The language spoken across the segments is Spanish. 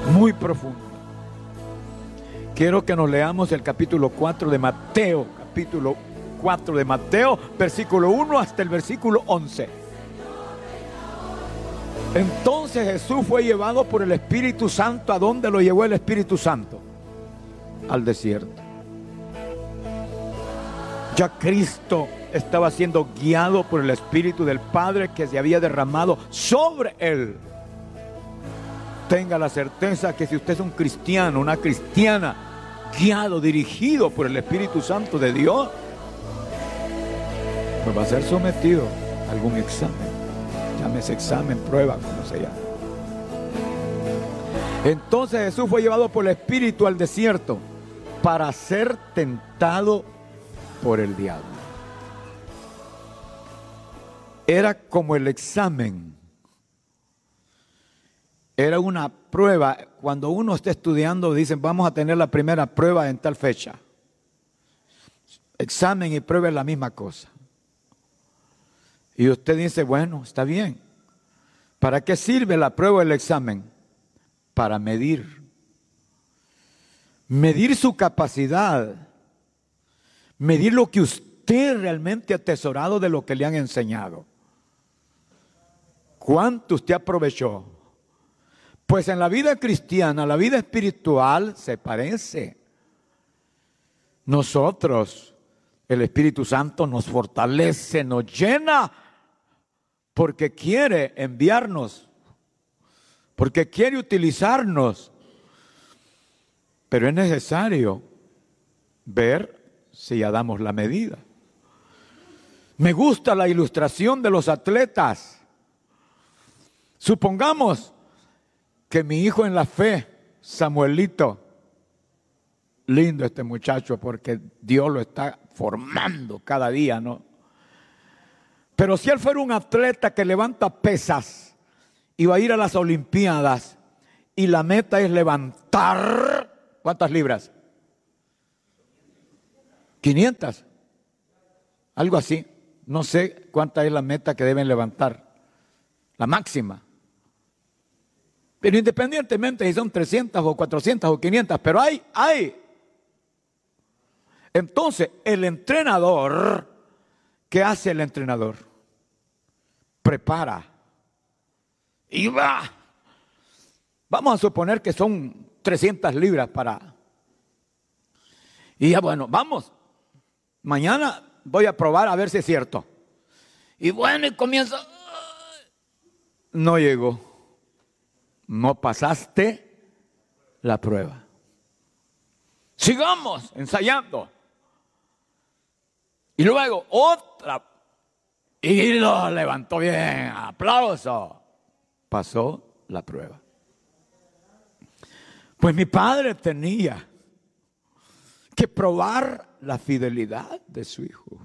muy profunda. Quiero que nos leamos el capítulo 4 de Mateo, capítulo 4 de Mateo, versículo 1 hasta el versículo 11. Entonces Jesús fue llevado por el Espíritu Santo. ¿A dónde lo llevó el Espíritu Santo? Al desierto. Ya Cristo estaba siendo guiado por el Espíritu del Padre que se había derramado sobre él. Tenga la certeza que si usted es un cristiano, una cristiana, guiado, dirigido por el Espíritu Santo de Dios, pues va a ser sometido a algún examen. Llámese examen, prueba, como se llama. Entonces Jesús fue llevado por el Espíritu al desierto para ser tentado por el diablo. Era como el examen. Era una prueba. Cuando uno está estudiando, dicen, vamos a tener la primera prueba en tal fecha. Examen y prueba es la misma cosa. Y usted dice, bueno, está bien. ¿Para qué sirve la prueba del examen? Para medir. Medir su capacidad. Medir lo que usted realmente ha atesorado de lo que le han enseñado. ¿Cuánto usted aprovechó? Pues en la vida cristiana, la vida espiritual se parece. Nosotros, el Espíritu Santo nos fortalece, nos llena, porque quiere enviarnos, porque quiere utilizarnos. Pero es necesario ver si ya damos la medida. Me gusta la ilustración de los atletas. Supongamos que mi hijo en la fe, Samuelito, lindo este muchacho porque Dios lo está formando cada día, ¿no? Pero si él fuera un atleta que levanta pesas y va a ir a las Olimpiadas y la meta es levantar, ¿cuántas libras? 500, algo así. No sé cuánta es la meta que deben levantar, la máxima. Pero independientemente si son 300 o 400 o 500, pero hay. Entonces, el entrenador, ¿qué hace el entrenador? Prepara. Y va. Vamos a suponer que son 300 libras para. Y ya bueno, vamos. Mañana voy a probar a ver si es cierto. Y bueno, y comienza. No llegó. No pasaste la prueba. Sigamos ensayando. Y luego otra. Y lo levantó bien. Aplauso. Pasó la prueba. Pues mi padre tenía que probar la fidelidad de su hijo.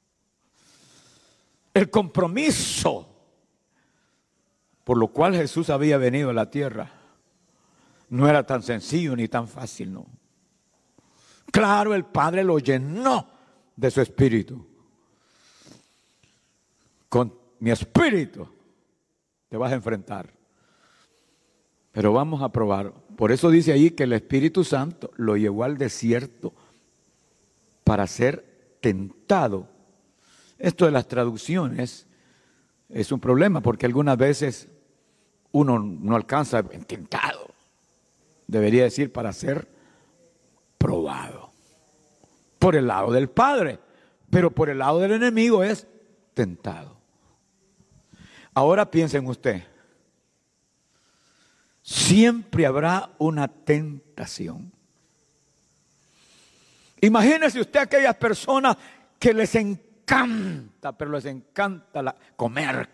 El compromiso por lo cual Jesús había venido a la tierra no era tan sencillo ni tan fácil, no. Claro, el Padre lo llenó de su espíritu. Con mi espíritu te vas a enfrentar. Pero vamos a probar. Por eso dice allí que el Espíritu Santo lo llevó al desierto para ser tentado. Esto de las traducciones es un problema porque algunas veces uno no alcanza tentado. Debería decir para ser probado. Por el lado del Padre, pero por el lado del enemigo es tentado. Ahora piensen usted. Siempre habrá una tentación. Imagínese usted aquellas personas que les encanta, pero les encanta comer.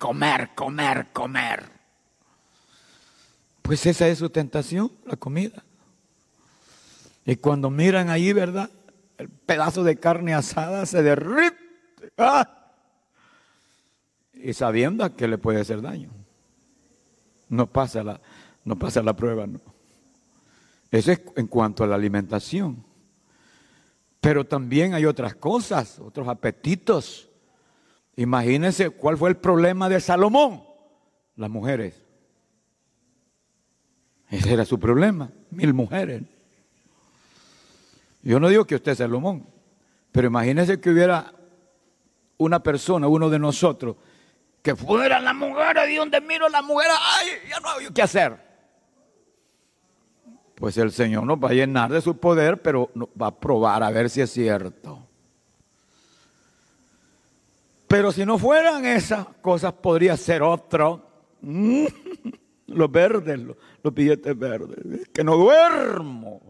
Pues esa es su tentación, la comida. Y cuando miran ahí, ¿verdad? El pedazo de carne asada se derrite. ¡Ah! Y sabiendo que le puede hacer daño. No pasa la prueba, no. Eso es en cuanto a la alimentación. Pero también hay otras cosas, otros apetitos. Imagínense cuál fue el problema de Salomón. Las mujeres. Ese era su problema, 1000 mujeres. Yo no digo que usted es Salomón, pero imagínese que hubiera una persona, uno de nosotros, que fuera la mujer, y donde miro a la mujer, ¡ay! Ya no hay qué hacer. Pues el Señor nos va a llenar de su poder, pero nos va a probar a ver si es cierto. Pero si no fueran esas cosas, podría ser otro. Los verdes, los billetes verdes. Que no duermo.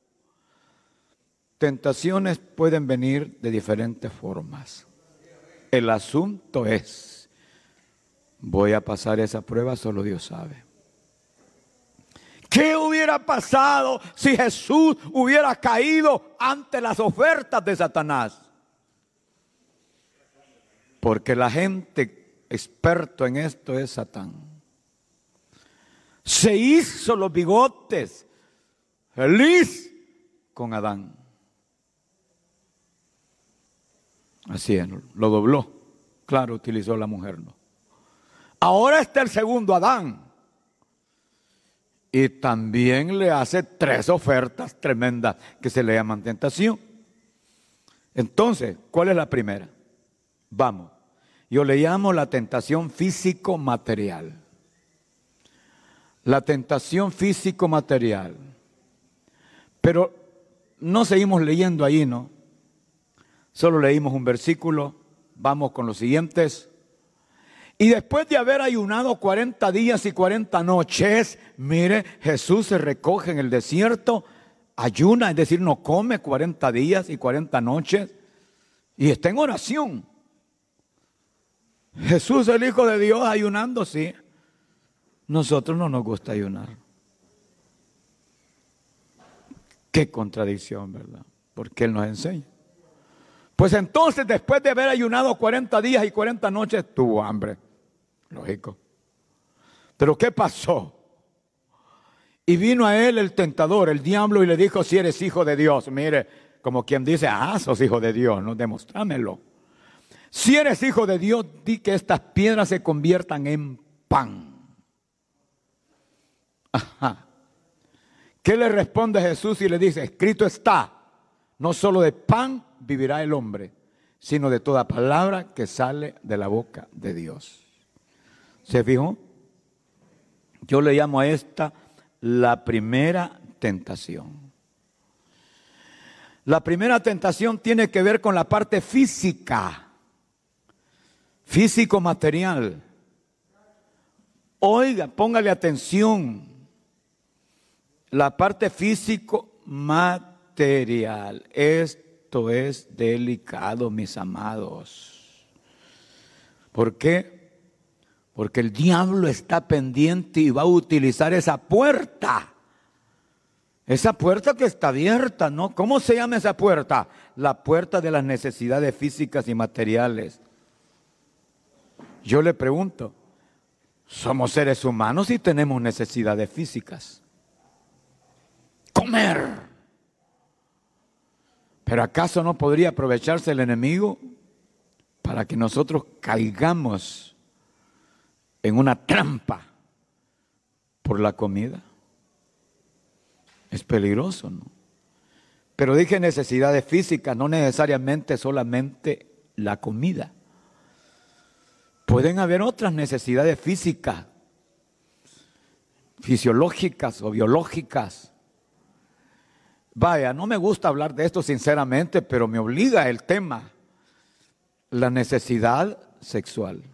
Tentaciones pueden venir de diferentes formas. El asunto es, voy a pasar esa prueba, solo Dios sabe. ¿Qué hubiera pasado si Jesús hubiera caído ante las ofertas de Satanás? Porque la gente experto en esto es Satán. Se hizo los bigotes feliz con Adán. Así es, lo dobló. Claro, utilizó la mujer, ¿no? Ahora está el segundo Adán. Y también le hace 3 ofertas tremendas que se le llaman tentación. Entonces, ¿cuál es la primera? Vamos, yo le llamo la tentación físico-material. La tentación físico-material. Pero no seguimos leyendo ahí, ¿no? Solo leímos un versículo, vamos con los siguientes. Y después de haber ayunado 40 días y 40 noches, mire, Jesús se recoge en el desierto, ayuna, es decir, no come 40 días y 40 noches, y está en oración. Jesús, el Hijo de Dios, ayunando, sí. Nosotros no nos gusta ayunar. Qué contradicción, ¿verdad? Porque Él nos enseña. Pues entonces, después de haber ayunado 40 días y 40 noches, tuvo hambre. Lógico. Pero ¿qué pasó? Y vino a él el tentador, el diablo, y le dijo, si eres hijo de Dios. Mire, como quien dice, sos hijo de Dios, no, demostrámelo. Si eres hijo de Dios, di que estas piedras se conviertan en pan. Ajá. ¿Qué le responde Jesús y le dice? Escrito está, no solo de pan vivirá el hombre, sino de toda palabra que sale de la boca de Dios. ¿Se fijó? Yo le llamo a esta la primera tentación. La primera tentación tiene que ver con la parte física, físico-material. Oiga, póngale atención. La parte físico-material. Esto es delicado, mis amados. ¿Por qué? Porque el diablo está pendiente y va a utilizar esa puerta. Esa puerta que está abierta, ¿no? ¿Cómo se llama esa puerta? La puerta de las necesidades físicas y materiales. Yo le pregunto, somos seres humanos y tenemos necesidades físicas. Comer. Pero ¿acaso no podría aprovecharse el enemigo para que nosotros caigamos en una trampa por la comida? Es peligroso, ¿no? Pero dije necesidades físicas, no necesariamente solamente la comida. Pueden haber otras necesidades físicas, fisiológicas o biológicas. Vaya, no me gusta hablar de esto sinceramente, pero me obliga el tema. La necesidad sexual.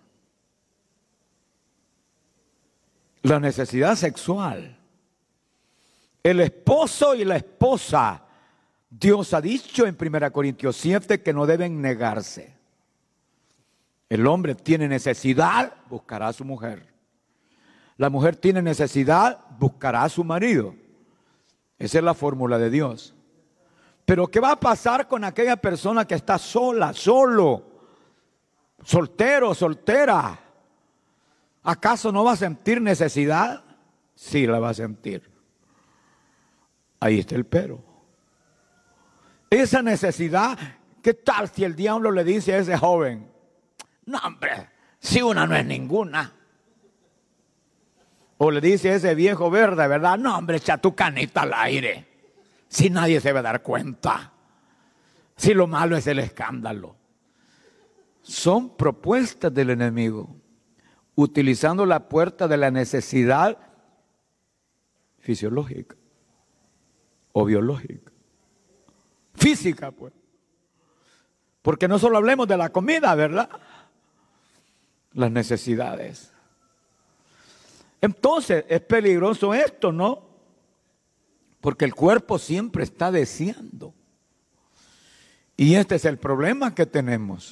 La necesidad sexual. El esposo y la esposa, Dios ha dicho en 1 Corintios 7 que no deben negarse. El hombre tiene necesidad, buscará a su mujer. La mujer tiene necesidad, buscará a su marido. Esa es la fórmula de Dios. Pero ¿qué va a pasar con aquella persona que está sola, solo, soltero, soltera? ¿Acaso no va a sentir necesidad? Sí, la va a sentir. Ahí está el pero. Esa necesidad, ¿qué tal si el diablo le dice a ese joven? No, hombre, si una no es ninguna. O le dice a ese viejo verde, ¿verdad? No, hombre, echa tu canita al aire. Si nadie se va a dar cuenta. Si lo malo es el escándalo. Son propuestas del enemigo, utilizando la puerta de la necesidad fisiológica o biológica. Física, pues. Porque no solo hablemos de la comida, ¿verdad? Las necesidades. Entonces, es peligroso esto, ¿no? Porque el cuerpo siempre está deseando. Y este es el problema que tenemos.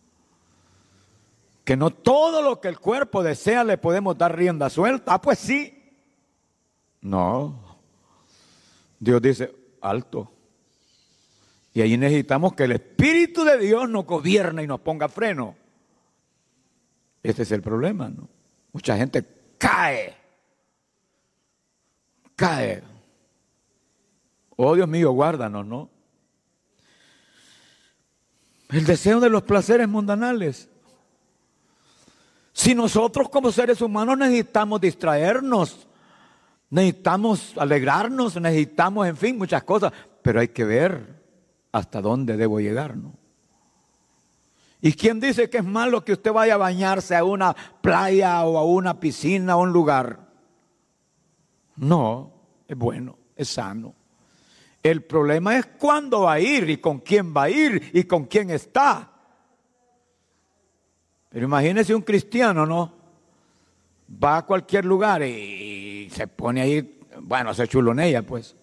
Que no todo lo que el cuerpo desea le podemos dar rienda suelta. Ah, pues sí. No. Dios dice, alto. Y ahí necesitamos que el Espíritu de Dios nos gobierne y nos ponga freno. Este es el problema, ¿no? Mucha gente cae. Oh, Dios mío, guárdanos, ¿no? El deseo de los placeres mundanales. Si nosotros como seres humanos necesitamos distraernos, necesitamos alegrarnos, necesitamos, en fin, muchas cosas, pero hay que ver hasta dónde debo llegar, ¿no? ¿Y quién dice que es malo que usted vaya a bañarse a una playa o a una piscina o un lugar? No, es bueno, es sano. El problema es cuándo va a ir y con quién va a ir y con quién está. Pero imagínese un cristiano, ¿no? Va a cualquier lugar y se pone ahí, bueno, se chulonea, pues.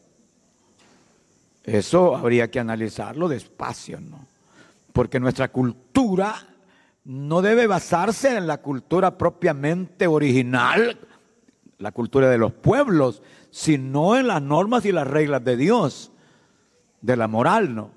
Eso habría que analizarlo despacio, ¿no? Porque nuestra cultura no debe basarse en la cultura propiamente original, la cultura de los pueblos, sino en las normas y las reglas de Dios, de la moral, ¿no?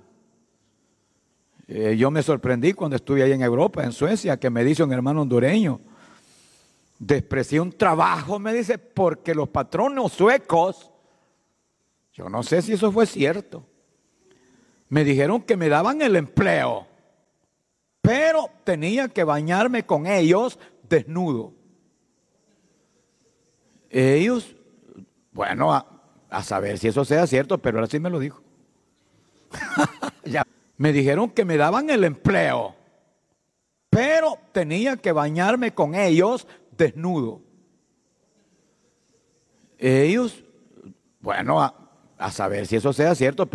Yo me sorprendí cuando estuve ahí en Europa, en Suecia, que me dice un hermano hondureño, desprecié un trabajo, me dice, porque los patronos suecos, yo no sé si eso fue cierto, me dijeron que me daban el empleo, pero tenía que bañarme con ellos desnudo. Ellos, bueno, a saber si eso sea cierto, pero ahora sí me lo dijo. Ya. Me dijeron que me daban el empleo, pero tenía que bañarme con ellos desnudo. Ellos, bueno, a saber si eso sea cierto.